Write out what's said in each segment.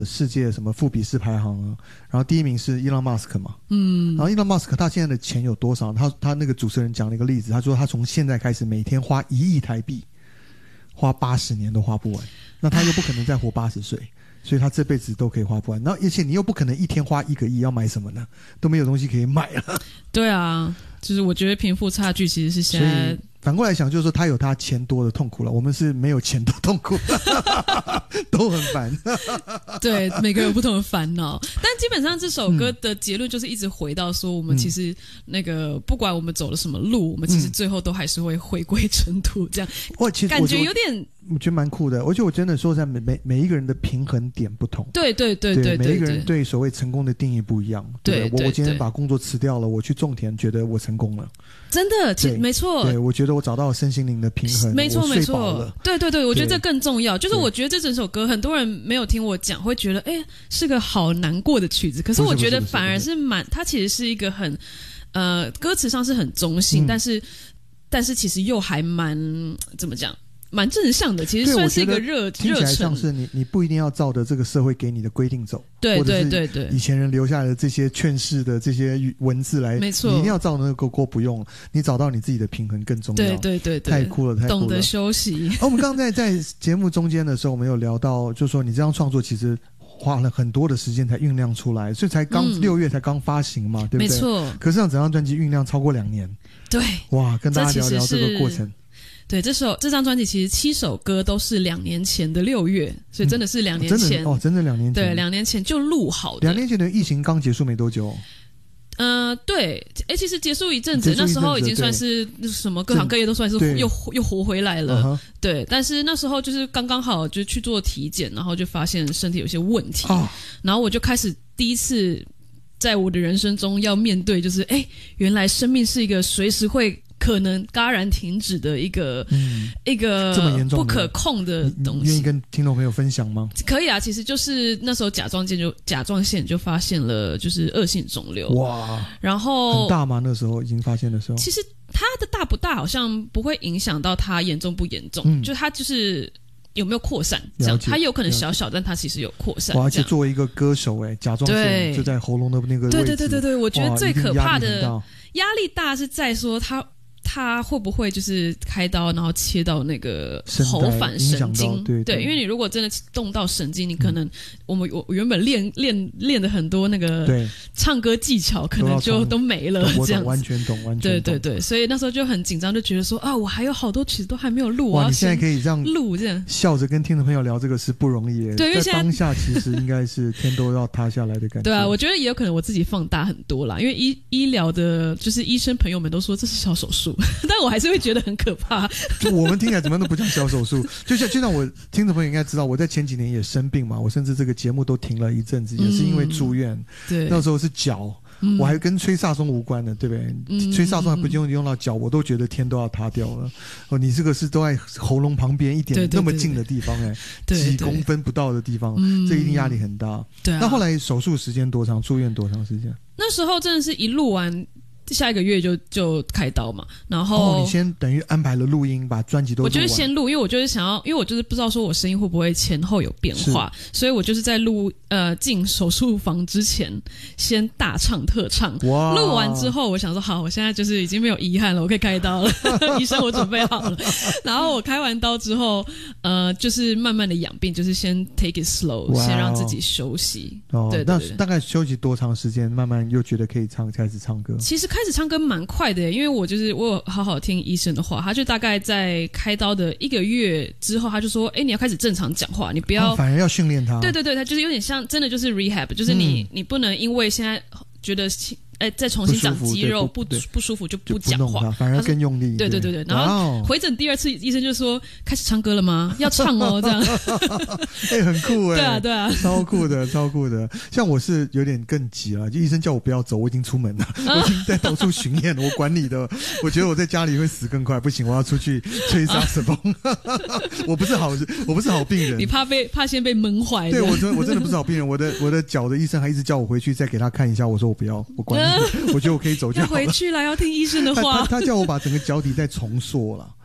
世界什么富比士排行啊，然后第一名是伊隆马斯克嘛，然后伊隆马斯克他现在的钱有多少？他那个主持人讲了一个例子，他说他从现在开始每天花1亿台币，花80年都花不完，那他又不可能再活80岁。所以他这辈子都可以花不完，然后而且你又不可能一天花1个亿，要买什么呢？都没有东西可以买了。对啊，就是我觉得贫富差距其实是现在。 反过来想，就是说他有他钱多的痛苦了，我们是没有钱的痛苦都很烦。 对，每个人有不同的烦恼，但基本上这首歌的结论就是一直回到说，我们其实那个不管我们走了什么路，我们其实最后都还是会回归尘土，这样。 其实感觉有点。 我觉得蛮酷的，而且我真的说在每一个人的平衡点不同， 对， 每一个人对所谓成功的定义不一样。对，我今天把工作辞掉了，我去种田，觉得我成功了。 真的，没错。 对，我觉得我找到了身心灵的平衡， 没错没错。 对，我觉得这更重要。就是我觉得这整首歌很多人没有听我讲，会觉得是个好难过的曲子。可是我觉得反而是它其实是一个很歌词上是很中性，但是其实又还蛮怎么讲？蛮正向的，其实算是一个热忱。 听起来像是你不一定要照着这个社会给你的规定走， 对， 以前人留下来的这些劝世的这些文字来， 没错， 你一定要照那个过不用，你找到你自己的平衡更重要。 对， 太酷了， 懂得休息。 我们刚刚在节目中间的时候，我们有聊到，就是说你这样创作其实花了很多的时间才酝酿出来，所以才刚6月才刚发行嘛，对不对？ 没错。 可是让整张专辑酝酿超过2年， 对， 哇，跟大家聊聊这个过程。 对，这张专辑其实7首歌都是2年前的6月，所以真的是2年前真的2年前， 对，2年前就录好的。 2年前的疫情刚结束没多久。 对，其实结束一阵子，那时候已经算是什么各行各业都算是又活回来了。对，但是那时候就是刚刚好就去做体检，然后就发现身体有些问题，然后我就开始第一次在我的人生中要面对，就是原来生命是一个随时会可能戛然停止的一个这么严重不可控的东西。 你愿意跟听众朋友分享吗？ 可以啊，其实就是那时候甲状腺就发现了就是恶性肿瘤。 哇， 然后很大吗？那时候已经发现的时候， 其实它的大不大好像不会影响到它严重不严重，就它就是有没有扩散这样，它有可能小小，但它其实有扩散。 而且作为一个歌手，甲状腺就在喉咙的那个位置。 对，我觉得最可怕的压力大是在说它会不会就是开刀，然后切到那个喉返神经？对，因为你如果真的动到神经，你可能我原本练的很多那个唱歌技巧，可能就都没了。这样子完全懂。 对，所以那时候就很紧张，就觉得说我还有好多曲子都还没有录啊。 你现在可以这样录，这样笑着跟听众朋友聊这个是不容易。 对，因为在当下其实应该是天都要塌下来的感觉。 对啊，我觉得也有可能我自己放大很多啦，因为医疗的，就是医生朋友们都说这是小手术。但我还是会觉得很可怕。 我们听起来怎么样都不像小手术，就像我听众朋友应该知道，我在前几年也生病嘛，我甚至这个节目都停了一阵子，也是因为住院。 对， 那时候是脚，我还跟吹萨松无关的，对不对？吹萨松还不用到脚，我都觉得天都要塌掉了。你这个是都在喉咙旁边一点那么近的地方，几公分不到的地方，这一定压力很大。 对啊。 那后来手术时间多长？住院多长时间？ 那时候真的是一录完。下一个月就开刀嘛，然后你先等于安排了录音，把专辑都录完。 我就是先录，因为我就是想要，因为我就是不知道说我声音会不会前后有变化，所以我就是在进手术房之前先大唱特唱。哇！录完之后，我想说好，我现在就是已经没有遗憾了，我可以开刀了。医生，我准备好了。然后我开完刀之后，就是慢慢的养病，就是先 take it slow，先让自己休息。对， 那大概休息多长时间？慢慢又觉得可以开始唱歌。 其实开始唱歌蛮快的，因为我有好好听医生的话，他就大概在开刀的1个月之后，他就说，你要开始正常讲话，你不要， 反而要训练他。 对，他就是有点像，真的就是 rehab， 就是你不能因为现在觉得再重新长肌肉不舒服就不讲话， 反而更用力。 对，然后回诊第2次，医生就说开始唱歌了吗？要唱哦，这样。 很酷对啊， 超酷的。像我是有点更急了，就医生叫我不要走，我已经出门了，我已经在到处巡演，我管你的。我觉得我在家里会死更快，不行，我要出去吹萨克斯风。我不是好病人。 你怕先被闷坏？ 对，我真的不是好病人。我的脚的医生还一直叫我回去再给他看一下，我说我不要，我管你。我觉得我可以走就好了。 要回去了，要听医生的话。 他叫我把整个脚底再重塑了。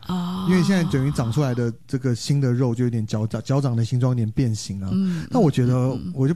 因为现在等于长出来的这个新的肉就有点脚掌的形状有点变形啊。那我觉得我就